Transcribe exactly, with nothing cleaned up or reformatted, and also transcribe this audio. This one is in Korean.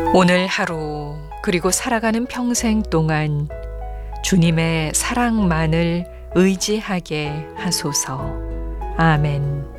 오늘 하루 그리고 살아가는 평생 동안 주님의 사랑만을 의지하게 하소서. 아멘.